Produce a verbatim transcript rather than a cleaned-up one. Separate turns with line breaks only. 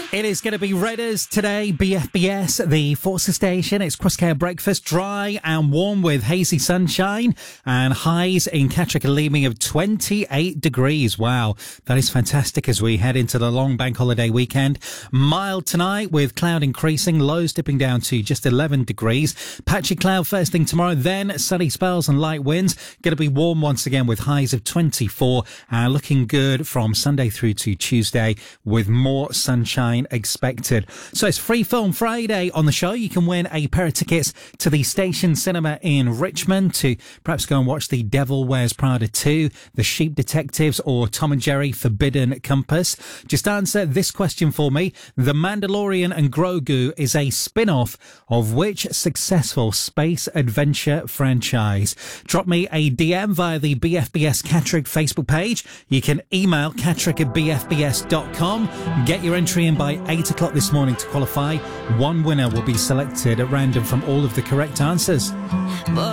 It is going to be Raiders today, B F B S, the Forza station. It's Crosscare breakfast, dry and warm with hazy sunshine and highs in Catterick and Leeming of twenty-eight degrees. Wow, that is fantastic as we head into the long bank holiday weekend. Mild tonight with cloud increasing, lows dipping down to just eleven degrees. Patchy cloud first thing tomorrow, then sunny spells and light winds. Going to be warm once again with highs of twenty-four. Uh, looking good from Sunday through to Tuesday with more sunshine expected. So it's Free Film Friday on the show. You can win a pair of tickets to the Station Cinema in Richmond to perhaps go and watch The Devil Wears Prada two, The Sheep Detectives, or Tom and Jerry Forbidden Compass. Just answer this question for me. The Mandalorian and Grogu is a spin-off of which successful space adventure franchise? Drop me a D M via the B F B S Catterick Facebook page. You can email catterick at b f b s dot com. Get your entry in by eight o'clock this morning to qualify. One winner will be selected at random from all of the correct answers.